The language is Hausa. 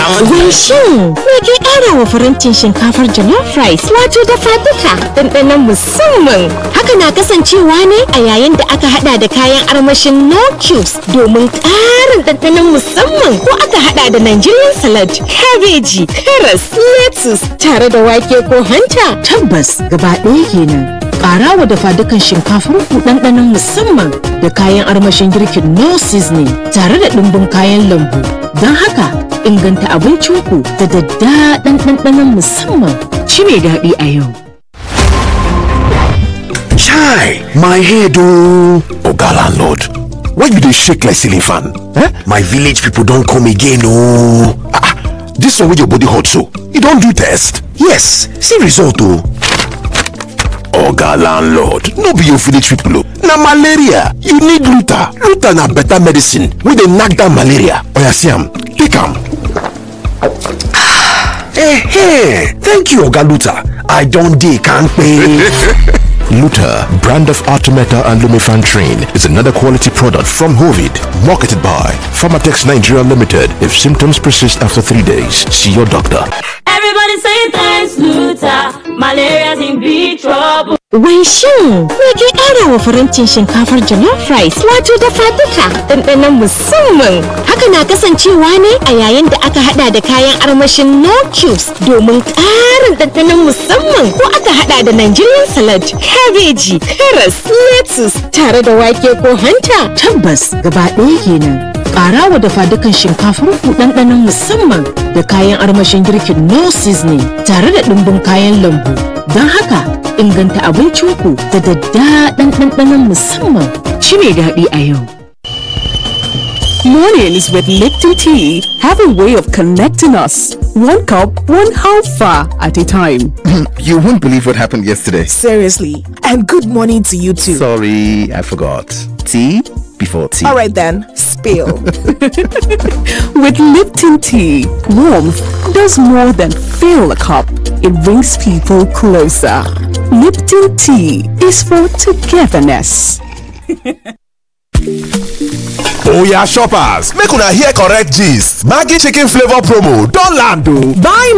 Wai shin me ke ƙara wa farantin shinkafar jollof rice wato dafaduka ɗanɗanon musamman? Haka na kasancewa ne a yayin da aka hada da kayan armashin no cubes domin ƙarin ɗanɗanon musamman, ko aka hada da Nigerian salad, kabeji, karas, lettuce tare da wake ko hanta. Tabbas gaba ɗaya kenan. Ƙarawa dafadukan shinkafar ku ɗanɗanon musamman da kayan armashin girkin no seasoning tare da ɗumbin kayan lambu. Don haka inganta abincinku da daddaɗan ɗanɗanon musamman. Ci mai daɗi a yau. Chai, my head oh. Oga landlord, why you dey shake like ceiling fan? My village people don come again oh. This one with your body hot so, you don do test? Yes, see result oh. Oga landlord, no be your village people oh. Na malaria, you need Luta. Luta na better medicine wey dey knack down malaria. Oya see am, take am. Thank you Oga Luta, I don dey kampe. Luta, brand of Artemata and Lumefantrine, is another quality product from Hovid, marketed by Pharmatex Nigeria Limited. If symptoms persist after 3 days, see your doctor. Everybody say thanks, Luta. Malaria's in big trouble. Wai shin me ke ƙara wa farantin shinkafar jollof rice wato dafaduka ɗanɗanon musamman? Haka na kasancewa ne a yayin da aka hada da kayan armashin no cubes domin ƙarin ɗanɗanon musamman, ko aka hada da Nigerian salad, kabeji, karas, lettuce tare da wake ko hanta. Tabbas gaba ɗaya kenan. Ƙarawa dafadukan shinkafar ku ɗanɗanon musamman da kayan armashin girkin no seasoning tare da ɗumbin kayan lambu. Don haka inganta abincinku da daddaɗan ɗanɗanon musamman. Ci mai daɗi a yau. Mornings with Lipton Tea have a way of connecting us. One cup, one halfa at a time. You won't believe what happened yesterday. Seriously. And good morning to you too. Sorry, I forgot. Tea before tea. All right then, spill. With Lipton Tea, warmth does more than fill a cup. It brings people closer. Lipton Tea is for togetherness. Oya shoppers, make una hear correct gist. Maggi chicken flavor promo don land o. Buy